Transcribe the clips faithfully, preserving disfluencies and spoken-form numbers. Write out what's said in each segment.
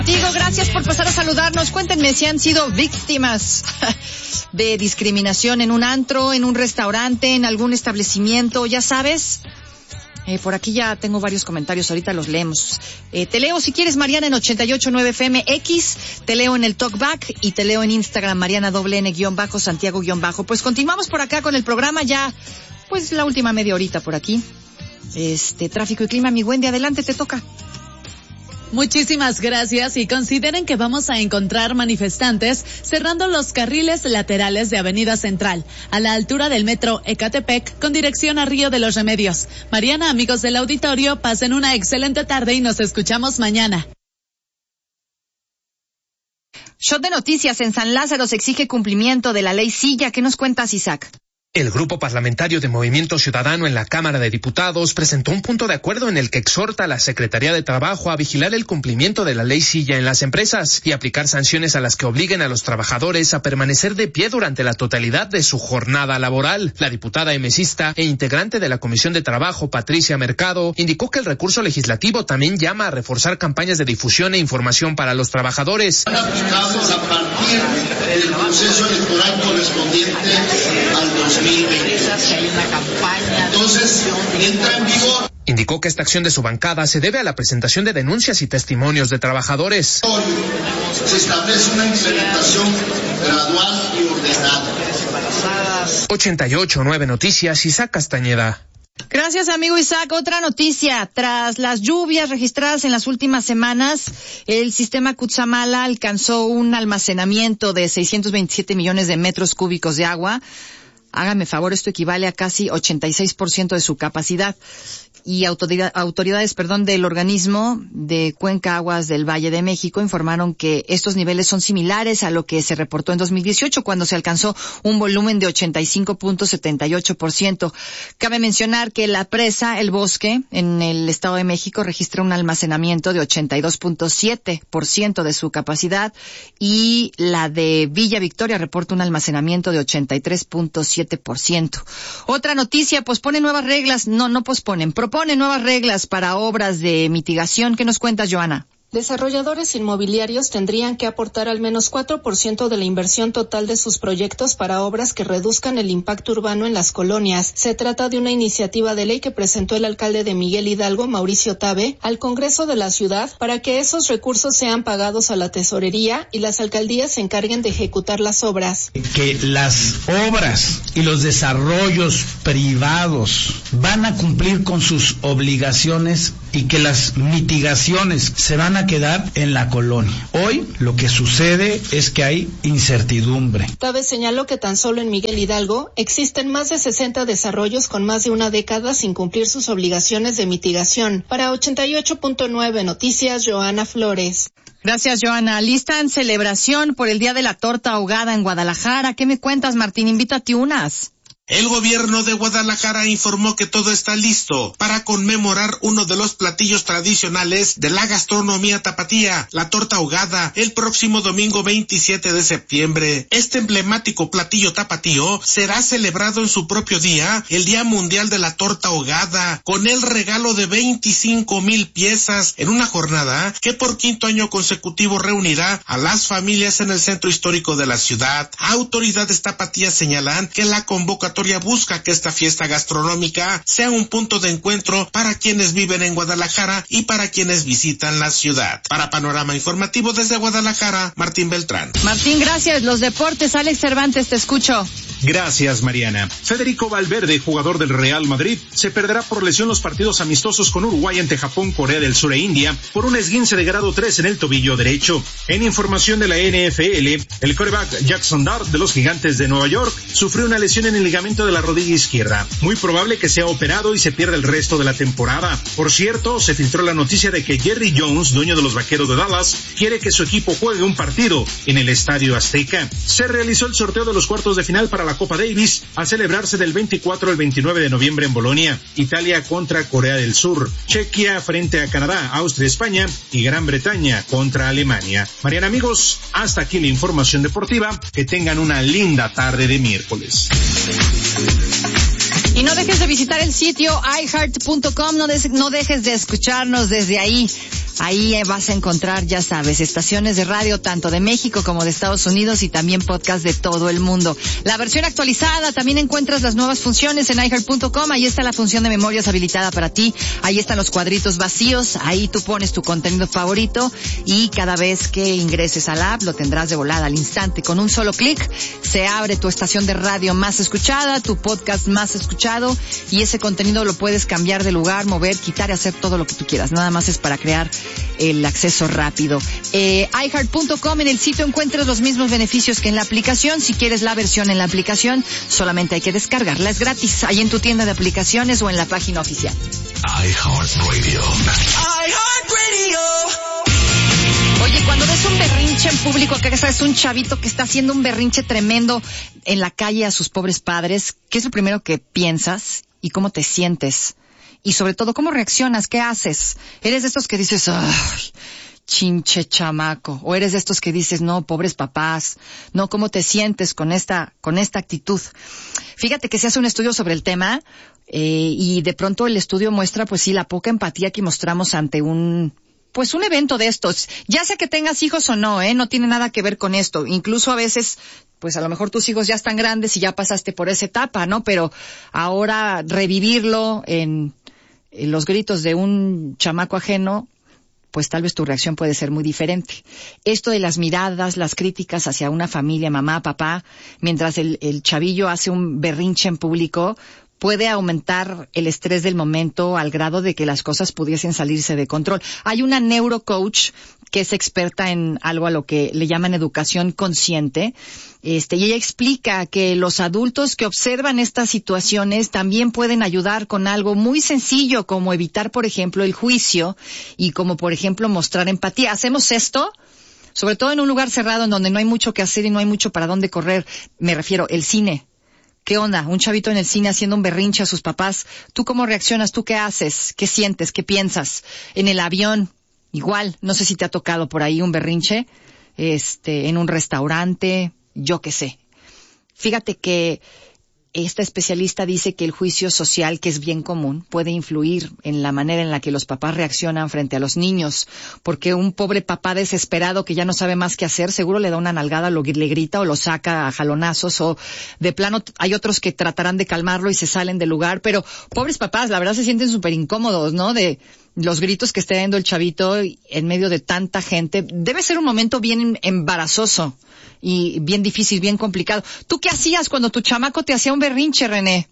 Digo, gracias por pasar a saludarnos. Cuéntenme si han sido víctimas de discriminación en un antro, en un restaurante, en algún establecimiento, ya sabes. Eh, por aquí ya tengo varios comentarios, ahorita los leemos. Eh, te leo si quieres, Mariana, en ochenta y ocho punto nueve F M X, te leo en el Talkback y te leo en Instagram, Mariana doble N guión bajo, Santiago guión bajo. Pues continuamos por acá con el programa ya, pues la última media horita por aquí. Este, tráfico y clima, mi Wendy, adelante, te toca. Muchísimas gracias y consideren que vamos a encontrar manifestantes cerrando los carriles laterales de Avenida Central, a la altura del metro Ecatepec, con dirección a Río de los Remedios. Mariana, amigos del auditorio, pasen una excelente tarde y nos escuchamos mañana. Shot de noticias. En San Lázaro se exige cumplimiento de la ley Silla. ¿Qué nos cuentas, Isaac? El grupo parlamentario de Movimiento Ciudadano en la Cámara de Diputados presentó un punto de acuerdo en el que exhorta a la Secretaría de Trabajo a vigilar el cumplimiento de la ley Silla en las empresas y aplicar sanciones a las que obliguen a los trabajadores a permanecer de pie durante la totalidad de su jornada laboral. La diputada emesista e integrante de la Comisión de Trabajo, Patricia Mercado, indicó que el recurso legislativo también llama a reforzar campañas de difusión e información para los trabajadores. Aplicamos a partir del proceso electoral correspondiente al dos mil veinte. Entonces, entra en vigor. Indicó que esta acción de su bancada se debe a la presentación de denuncias y testimonios de trabajadores. Hoy se establece una implementación gradual y ordenada. ochenta y ocho punto nueve Noticias, Isaac Castañeda. Gracias, amigo Isaac. Otra noticia. Tras las lluvias registradas en las últimas semanas, el sistema Cutzamala alcanzó un almacenamiento de seiscientos veintisiete millones de metros cúbicos de agua. Hágame favor, esto equivale a casi ochenta y seis por ciento de su capacidad. Y autoridad, autoridades, perdón, del organismo de Cuenca Aguas del Valle de México informaron que estos niveles son similares a lo que se reportó en dos mil dieciocho, cuando se alcanzó un volumen de ochenta y cinco punto setenta y ocho por ciento. Cabe mencionar que la presa El Bosque, en el Estado de México, registra un almacenamiento de ochenta y dos punto siete por ciento de su capacidad, y la de Villa Victoria reporta un almacenamiento de ochenta y tres punto siete por ciento. Otra noticia, posponen nuevas reglas, no, no posponen, propone nuevas reglas para obras de mitigación. ¿Qué nos cuentas, Joana? Desarrolladores inmobiliarios tendrían que aportar al menos cuatro por ciento de la inversión total de sus proyectos para obras que reduzcan el impacto urbano en las colonias. Se trata de una iniciativa de ley que presentó el alcalde de Miguel Hidalgo, Mauricio Tabe, al Congreso de la ciudad para que esos recursos sean pagados a la tesorería y las alcaldías se encarguen de ejecutar las obras. Que las obras y los desarrollos privados van a cumplir con sus obligaciones y que las mitigaciones se van a quedar en la colonia. Hoy lo que sucede es que hay incertidumbre. Tabe señaló que tan solo en Miguel Hidalgo existen más de sesenta desarrollos con más de una década sin cumplir sus obligaciones de mitigación. Para ochenta y ocho punto nueve Noticias, Joana Flores. Gracias, Joana. Lista en celebración por el Día de la Torta Ahogada en Guadalajara. ¿Qué me cuentas, Martín? Invítate unas. El gobierno de Guadalajara informó que todo está listo para conmemorar uno de los platillos tradicionales de la gastronomía tapatía, la torta ahogada, el próximo domingo veintisiete de septiembre. Este emblemático platillo tapatío será celebrado en su propio día, el Día Mundial de la Torta Ahogada, con el regalo de veinticinco mil piezas en una jornada que por quinto año consecutivo reunirá a las familias en el centro histórico de la ciudad. Autoridades tapatías señalan que la convocatoria busca que esta fiesta gastronómica sea un punto de encuentro para quienes viven en Guadalajara y para quienes visitan la ciudad. Para Panorama Informativo desde Guadalajara, Martín Beltrán. Martín, gracias. Los deportes, Alex Cervantes, te escucho. Gracias, Mariana. Federico Valverde, jugador del Real Madrid, se perderá por lesión los partidos amistosos con Uruguay ante Japón, Corea del Sur e India por un esguince de grado tres en el tobillo derecho. En información de la N F L, el quarterback Jackson Dart de los Gigantes de Nueva York sufrió una lesión en el ligamento de la rodilla izquierda. Muy probable que sea operado y se pierda el resto de la temporada. Por cierto, se filtró la noticia de que Jerry Jones, dueño de los Vaqueros de Dallas, quiere que su equipo juegue un partido en el Estadio Azteca. Se realizó el sorteo de los cuartos de final para la Copa Davis a celebrarse del veinticuatro al veintinueve de noviembre en Bolonia. Italia contra Corea del Sur, Chequia frente a Canadá, Austria, España y Gran Bretaña contra Alemania. Mariana, amigos, hasta aquí la información deportiva. Que tengan una linda tarde de miércoles. Y no dejes de visitar el sitio i heart punto com, no, des- no dejes de escucharnos desde ahí. Ahí eh, vas a encontrar, ya sabes, estaciones de radio tanto de México como de Estados Unidos y también podcast de todo el mundo. La versión actualizada, también encuentras las nuevas funciones en i heart punto com. Ahí está la función de memorias habilitada para ti. Ahí están los cuadritos vacíos. Ahí tú pones tu contenido favorito y cada vez que ingreses a la app lo tendrás de volada al instante. Con un solo clic se abre tu estación de radio más escuchada, tu podcast más escuchado, y ese contenido lo puedes cambiar de lugar, mover, quitar y hacer todo lo que tú quieras. Nada más es para crear el acceso rápido. Eh, i heart punto com, en el sitio encuentras los mismos beneficios que en la aplicación. Si quieres la versión en la aplicación, solamente hay que descargarla. Es gratis, ahí en tu tienda de aplicaciones o en la página oficial. iHeartRadio. iHeartRadio. Oye, cuando ves un berrinche en público, que es un chavito que está haciendo un berrinche tremendo en la calle a sus pobres padres, ¿qué es lo primero que piensas y cómo te sientes? Y sobre todo, ¿cómo reaccionas? ¿Qué haces? ¿Eres de estos que dices, ay, chinche chamaco? ¿O eres de estos que dices, no, pobres papás? No, ¿cómo te sientes con esta, con esta actitud? Fíjate que se hace un estudio sobre el tema, eh, y de pronto el estudio muestra, pues sí, la poca empatía que mostramos ante un, pues un evento de estos. Ya sea que tengas hijos o no, eh, no tiene nada que ver con esto. Incluso a veces, pues a lo mejor tus hijos ya están grandes y ya pasaste por esa etapa, ¿no? Pero ahora revivirlo en, en los gritos de un chamaco ajeno, pues tal vez tu reacción puede ser muy diferente. Esto de las miradas, las críticas hacia una familia, mamá, papá, mientras el, el chavillo hace un berrinche en público, puede aumentar el estrés del momento al grado de que las cosas pudiesen salirse de control. Hay una neurocoach que es experta en algo a lo que le llaman educación consciente, este, y ella explica que los adultos que observan estas situaciones también pueden ayudar con algo muy sencillo, como evitar, por ejemplo, el juicio y como, por ejemplo, mostrar empatía. ¿Hacemos esto? Sobre todo en un lugar cerrado en donde no hay mucho que hacer y no hay mucho para dónde correr. Me refiero, el cine. ¿Qué onda? Un chavito en el cine haciendo un berrinche a sus papás. ¿Tú cómo reaccionas? ¿Tú qué haces? ¿Qué sientes? ¿Qué piensas? En el avión, igual. No sé si te ha tocado por ahí un berrinche, este, en un restaurante, yo qué sé. Fíjate que esta especialista dice que el juicio social, que es bien común, puede influir en la manera en la que los papás reaccionan frente a los niños, porque un pobre papá desesperado que ya no sabe más qué hacer, seguro le da una nalgada, lo, le grita o lo saca a jalonazos, o de plano hay otros que tratarán de calmarlo y se salen del lugar, pero pobres papás, la verdad se sienten súper incómodos, ¿no? De los gritos que esté dando el chavito en medio de tanta gente. Debe ser un momento bien embarazoso y bien difícil, bien complicado. ¿Tú qué hacías cuando tu chamaco te hacía un berrinche, René?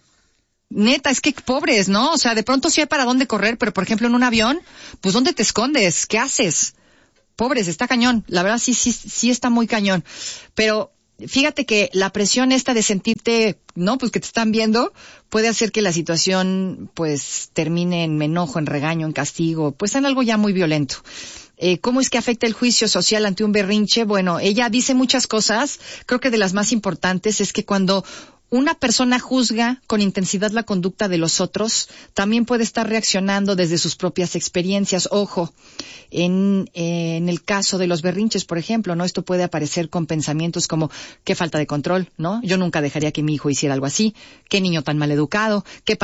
Neta, es que pobres, ¿no? O sea, de pronto sí hay para dónde correr, pero por ejemplo en un avión, pues ¿dónde te escondes? ¿Qué haces? Pobres, está cañón. La verdad sí, sí, sí está muy cañón. Pero fíjate que la presión esta de sentirte, ¿no? Pues que te están viendo, puede hacer que la situación, pues, termine en enojo, en regaño, en castigo, pues en algo ya muy violento. Eh, ¿Cómo es que afecta el juicio social ante un berrinche? Bueno, ella dice muchas cosas. Creo que de las más importantes es que cuando una persona juzga con intensidad la conducta de los otros, también puede estar reaccionando desde sus propias experiencias. Ojo, en, eh, en el caso de los berrinches, por ejemplo, ¿no? Esto puede aparecer con pensamientos como, qué falta de control, ¿no? Yo nunca dejaría que mi hijo hiciera algo así. Qué niño tan maleducado. Qué